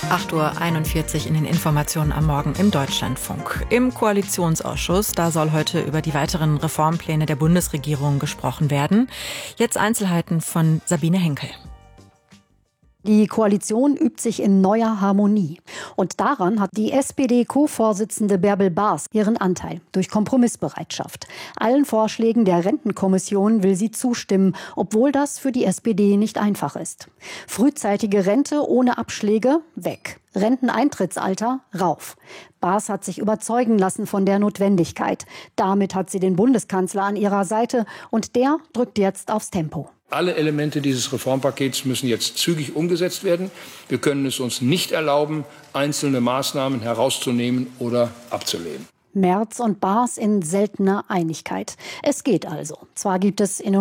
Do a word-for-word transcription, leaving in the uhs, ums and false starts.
acht Uhr einundvierzig in den Informationen am Morgen im Deutschlandfunk. Im Koalitionsausschuss, da soll heute über die weiteren Reformpläne der Bundesregierung gesprochen werden. Jetzt Einzelheiten von Sabine Henkel. Die Koalition übt sich in neuer Harmonie. Und daran hat die S P D-Co-Vorsitzende Bärbel Baas ihren Anteil durch Kompromissbereitschaft. Allen Vorschlägen der Rentenkommission will sie zustimmen, obwohl das für die S P D nicht einfach ist. Frühzeitige Rente ohne Abschläge weg. Renteneintrittsalter rauf. Baas hat sich überzeugen lassen von der Notwendigkeit. Damit hat sie den Bundeskanzler an ihrer Seite und der drückt jetzt aufs Tempo. Alle Elemente dieses Reformpakets müssen jetzt zügig umgesetzt werden. Wir können es uns nicht erlauben, einzelne Maßnahmen herauszunehmen oder abzulehnen. Merz und Baas in seltener Einigkeit. Es geht also. Zwar gibt es in